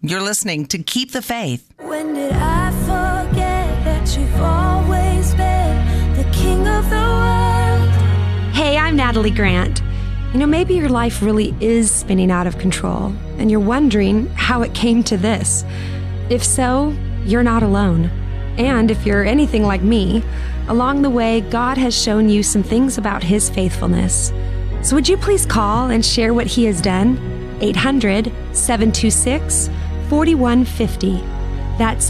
You're listening to Keep the Faith. When did I forget that you've always been the king of the world? Hey, I'm Natalie Grant. You know, maybe your life really is spinning out of control, and you're wondering how it came to this. If so, you're not alone. And if you're anything like me, along the way, God has shown you some things about His faithfulness. So would you please call and share what He has done? 800-726-4150. That's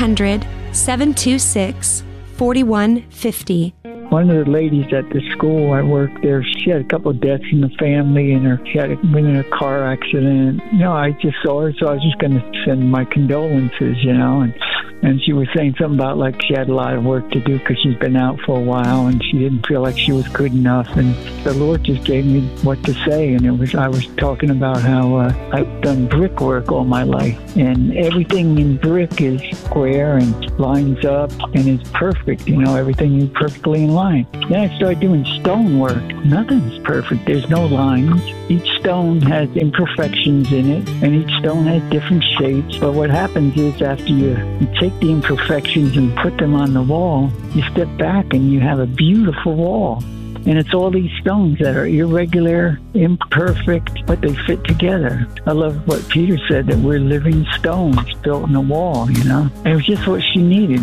800-726-4150. One of the ladies at the school I worked there, she had a couple of deaths in the family, and she had been in a car accident. I just saw her, so I was just going to send my condolences, and she was saying something about like she had a lot of work to do because she's been out for a while and she didn't feel like she was good enough. And the Lord just gave me what to say, and I was talking about how I've done brickwork all my life, and everything in brick is square and lines up and is perfect. Everything is perfectly in line. Then I started doing stonework. Nothing's perfect. There's no lines. Each stone has imperfections in it, and each stone has different shapes. But what happens is after you take the imperfections and put them on the wall, you step back and you have a beautiful wall. And it's all these stones that are irregular, imperfect, but they fit together. I love what Peter said, that we're living stones built in a wall, And it was just what she needed.